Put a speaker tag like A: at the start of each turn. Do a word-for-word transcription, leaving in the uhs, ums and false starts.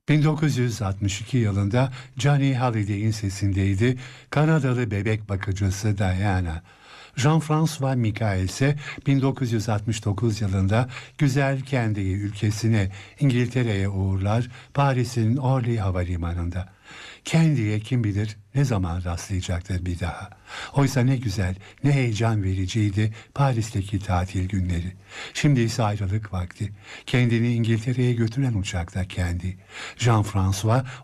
A: bin dokuz yüz altmış iki yılında Johnny Halliday'in sesindeydi Kanadalı bebek bakıcısı Diana. Jean-François Michael ise bin dokuz yüz altmış dokuz yılında güzel Candy'yi ülkesine İngiltere'ye uğurlar Paris'in Orly Havalimanı'nda. Candy'ye kim bilir ne zaman rastlayacaktır bir daha. Oysa ne güzel, ne heyecan vericiydi Paris'teki tatil günleri. Şimdi ise ayrılık vakti. Kendini İngiltere'ye götüren uçakta Candy. Jean-François